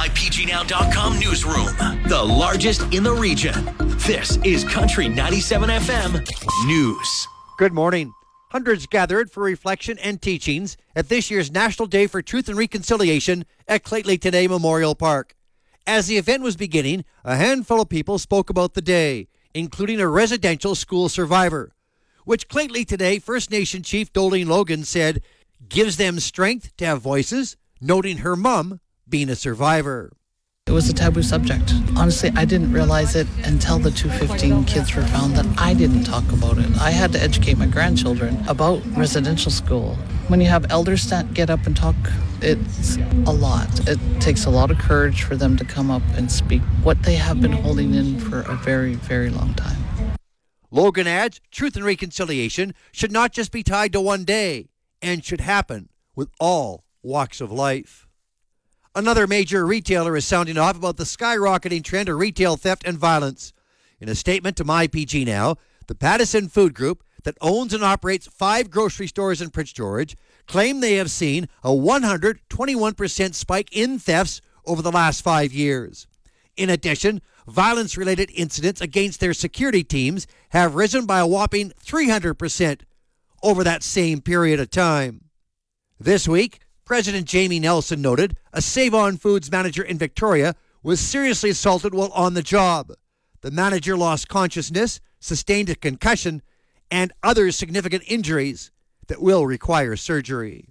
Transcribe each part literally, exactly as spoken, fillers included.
my p g now dot com newsroom, the largest in the region. This is Country ninety-seven F M News. Good morning. Hundreds gathered for reflection and teachings at this year's National Day for Truth and Reconciliation at Clayton Today Memorial Park. As the event was beginning, a handful of people spoke about the day, including a residential school survivor, which Clayton Today First Nation Chief Dolene Logan said gives them strength to have voices, noting her mom being a survivor. It was a taboo subject. Honestly, I didn't realize it until the two fifteen kids were found that I didn't talk about it. I had to educate my grandchildren about residential school. When you have elders that get up and talk, it's a lot. It takes a lot of courage for them to come up and speak what they have been holding in for a very, very long time. Logan adds, truth and reconciliation should not just be tied to one day and should happen with all walks of life. Another major retailer is sounding off about the skyrocketing trend of retail theft and violence. In a statement to My P G Now, the Pattison Food Group, that owns and operates five grocery stores in Prince George, claim they have seen a one hundred twenty-one percent spike in thefts over the last five years. In addition, violence-related incidents against their security teams have risen by a whopping three hundred percent over that same period of time. This week, President Jamie Nelson noted a Save-On Foods manager in Victoria was seriously assaulted while on the job. The manager lost consciousness, sustained a concussion, and other significant injuries that will require surgery.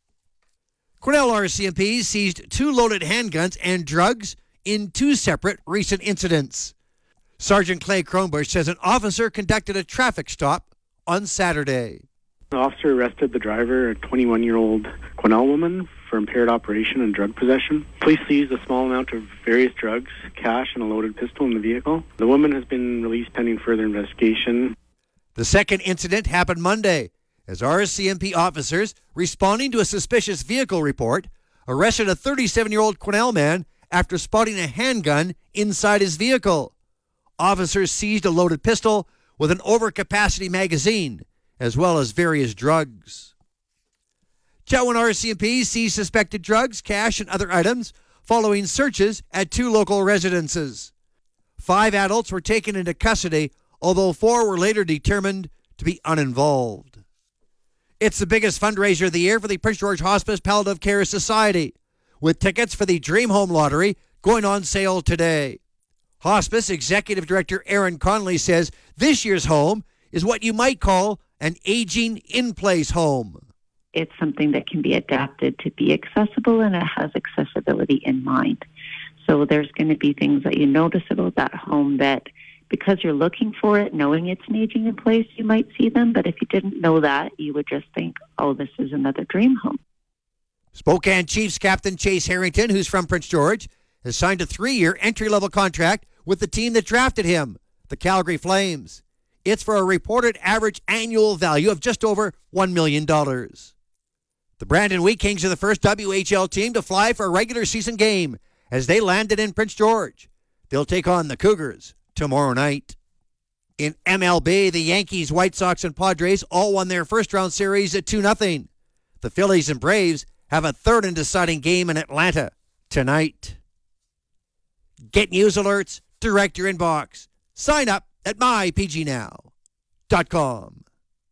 Quesnel R C M P seized two loaded handguns and drugs in two separate recent incidents. Sergeant Clay Kronbush says an officer conducted a traffic stop on Saturday. The officer arrested the driver, a twenty-one-year-old Quesnel woman, for impaired operation and drug possession. Police seized a small amount of various drugs, cash, and a loaded pistol in the vehicle. The woman has been released pending further investigation. The second incident happened Monday, as R C M P officers, responding to a suspicious vehicle report, arrested a thirty-seven-year-old Quesnel man after spotting a handgun inside his vehicle. Officers seized a loaded pistol with an overcapacity magazine, as well as various drugs. Chetwynd R C M P seized suspected drugs, cash, and other items following searches at two local residences. Five adults were taken into custody, although four were later determined to be uninvolved. It's the biggest fundraiser of the year for the Prince George Hospice Palliative Care Society, with tickets for the Dream Home Lottery going on sale today. Hospice Executive Director Aaron Connolly says this year's home is what you might call an aging in-place home. It's something that can be adapted to be accessible, and it has accessibility in mind. So there's going to be things that you notice about that home that, because you're looking for it, knowing it's an aging in place, you might see them. But if you didn't know that, you would just think, oh, this is another dream home. Spokane Chiefs captain Chase Harrington, who's from Prince George, has signed a three-year entry-level contract with the team that drafted him, the Calgary Flames. It's for a reported average annual value of just over one million dollars. The Brandon Wheat Kings are the first W H L team to fly for a regular season game as they landed in Prince George. They'll take on the Cougars tomorrow night. In M L B, the Yankees, White Sox, and Padres all won their first-round series at two nothing. The Phillies and Braves have a third and deciding game in Atlanta tonight. Get news alerts, direct your inbox. Sign up at my p g now dot com.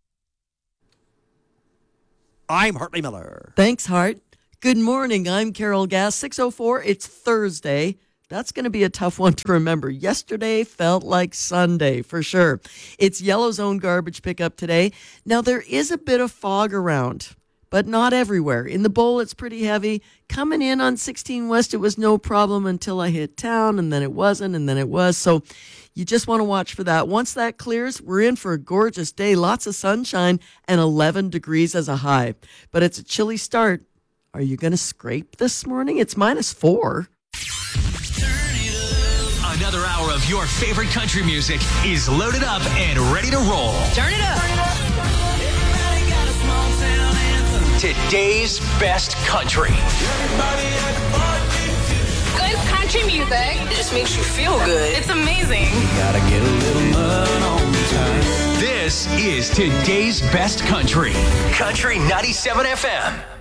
I'm Hartley Miller. Thanks, Hart. Good morning. I'm Carol Gass. six oh four. It's Thursday. That's going to be a tough one to remember. Yesterday felt like Sunday, for sure. It's Yellow Zone garbage pickup today. Now, there is a bit of fog around, but not everywhere. In the bowl, it's pretty heavy. Coming in on sixteen West, it was no problem until I hit town, and then it wasn't, and then it was. So you just want to watch for that. Once that clears, we're in for a gorgeous day. Lots of sunshine and eleven degrees as a high. But it's a chilly start. Are you going to scrape this morning? It's minus four. Another hour of your favorite country music is loaded up and ready to roll. Turn it up. Today's best country. Good country music. It just makes you feel good. It's amazing. You gotta get a little mud on the time. This is today's best country. Country ninety-seven F M.